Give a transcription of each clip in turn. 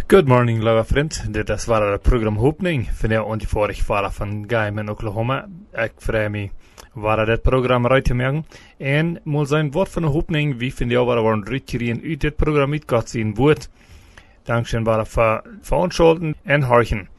Good morning, lieve vriend. Dit is waar het programma Opening van jou ongeveer varen van Geheim in Oklahoma. Ik vraag me waar dit programma uit te maken. En moet zijn wat van de opening, wie van jou waar we een ritje uit dit programma uitgaat zien wordt. Dankzij waar we verontschuldigen en horchen.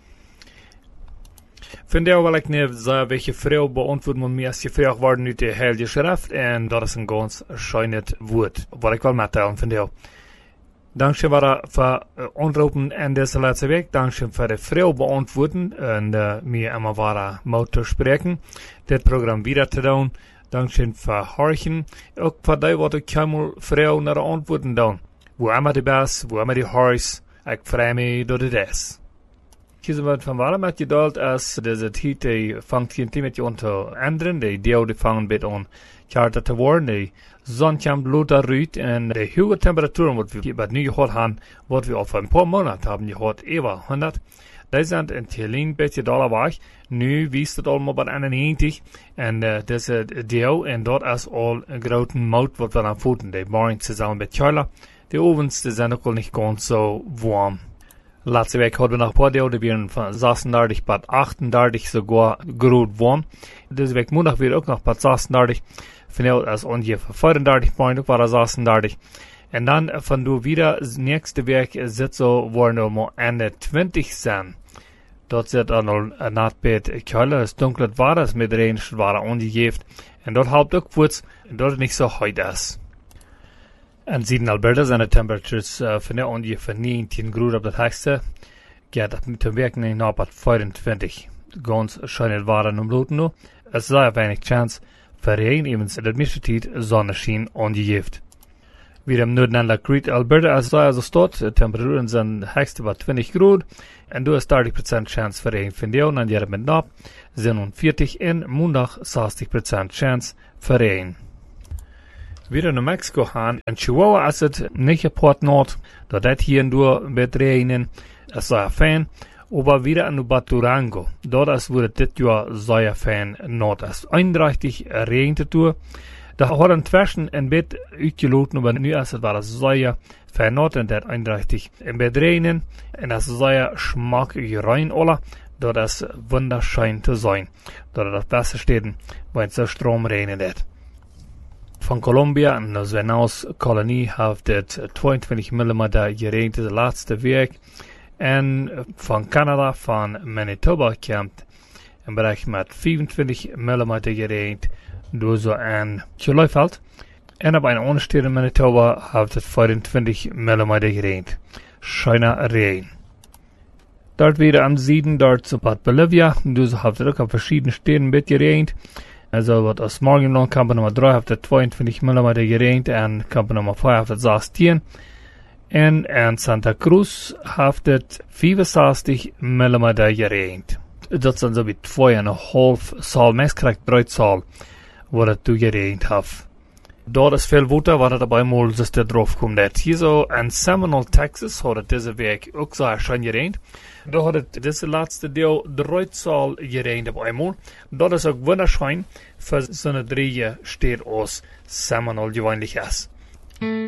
Van jou wil ik nu zeggen welke vraag beantwoorden moet als je vraag worden uit de Heilige Schrift. En dat is een ganz schijnend woord. Wat ik wil mitteilen van jou. Dankzij voor ontroepen en deze laatste week. Dankzij voor de vraag beantwoorden. En meer allemaal waar moeten spreken. Dit programma weer te doen. Dankzij voor horchen. Ook voor die wat ik helemaal vraag naar de antwoorden doen. Hoe am die best? Hoe am die huis? Ik vraag me door de des. Kiezen we van waarom met je doelt als deze tijd die vangt geen team met je te ändern. Die deel die vangen bit on kjarta te worden. Die zon komt bloed eruit en de hoge temperaturen wat we nu gehad hebben, wat we al voor een paar maanden hebben gehad, eeuwen 100. Die zijn een klein beetje dollar weg. Nu wiest het allemaal bij 91 en deze deel en dat is al een grote mout wat we aan voeten. Die morgens zijn een beetje kouder. De ovens zijn ook al niet ganz zo warm. Laatste week hadden we nog een paar deel, die waren van 36 tot 38 sogar groot warm. Deze week maandag weer ook nog tot 36. Vandaag is ongeveer 34 point, ook waren 36. En dan van door weer nächste week zit zo worden allemaal aan de 20 zijn. Dat zit dan al een beetje kouder, het donker waar is met regen waren ongegeven. En dat helpt ook voort, dat het niet zo heet is. En in Alberta zijn de temperatures vandaag ongeveer 19 graden op het hoogste. Gaat dat met de werking naar 24. Ganz schijnend waren omloten nu. Er is zeer weinig kans voor regen, even de meeste tijd zonneschijn ongegeven. Weer im Noord-Nederland Crete, Alberta is zeer zo stad. De temperaturen zijn hoogste wat 20 graden. En er is 30% kans voor regen vandaag. En die met nap 47 en maandag 60% kans voor regen. Weer naar Mexico gaan. In Chihuahua is het niet geport noord. Dat het hier en door met regenen. is zeer fijn. Maar weer in Durango. Dat is waar het dit jaar zeer fijn noord is. Eindeutig regent het toe. Daar had een twersen een beetje uitgeloten. Maar nu is het wel zeer fijn noord. En dat eindeutig een beetje regenen. En dat is zeer smakelijk rein alle. Dat is wunderschön te zijn. Dat is het beste steden. Waar het zo stroom regent. Van Colombia en de Zwenaus kolonie heeft het 22 mm geregend de laatste week. En van Canada, van Manitoba, komt een bericht met 25 mm geregend door zo'n geluidveld. En op een andere stad in Manitoba heeft het 24 mm geregend. Schöne regen. Dort weer am Süden, dort zo bij Bolivia, dus heeft het ook op verschillende steden een beetje geregend. Also wat als morgen lang kamp nummer 3 heeft het 22 mm geregend en kamp nummer 4 heeft het 16. En in Santa Cruz heeft het 65 mm geregend. Dat zijn zo wie 2,5 saal, meest krijgt 3 saal, wat het toegeregend heeft. Dat is veel water, wat het bij eenmaal dus erop komt. Hier zo in Seminole, Texas, had het deze week ook zo schön geregend. Daar had het deze laatste deel 3 saal geregend op eenmaal. Dat is ook wunderschön für so eine Dreie steht aus Seminole gewöhnlich ist.